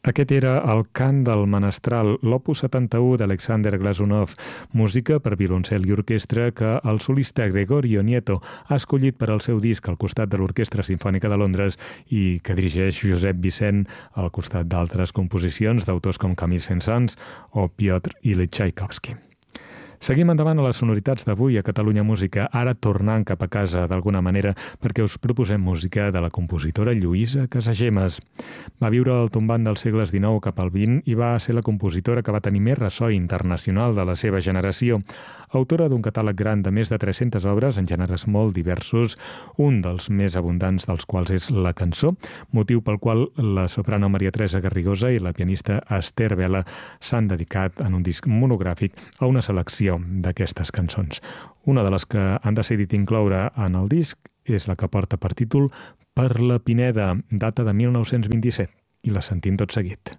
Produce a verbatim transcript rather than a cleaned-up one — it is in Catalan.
Aquest era el cant del menestral, l'opus setanta-u d'Alexander Glazunov, música per violoncel i orquestra que el solista Gregorio Nieto ha escollit per al seu disc al costat de l'Orquestra Simfònica de Londres i que dirigeix Josep Vicent al costat d'altres composicions d'autors com Camille Saint-Saëns o Piotr Ilyich Txaikovski. Seguim endavant a les sonoritats d'avui a Catalunya Música, ara tornant cap a casa d'alguna manera perquè us proposem música de la compositora Lluïsa Casagemas. Va viure al tombant dels segles dinou cap al vint i va ser la compositora que va tenir més ressò internacional de la seva generació. Autora d'un catàleg gran de més de tres-centes obres en gèneres molt diversos, un dels més abundants dels quals és la cançó, motiu pel qual la soprano Maria Teresa Garrigosa i la pianista Esther Vela s'han dedicat en un disc monogràfic a una selecció d'aquestes cançons. Una de les que han decidit incloure en el disc és la que porta per títol Per la Pineda, data de mil nou-cents vint-i-set, i la sentim tot seguit.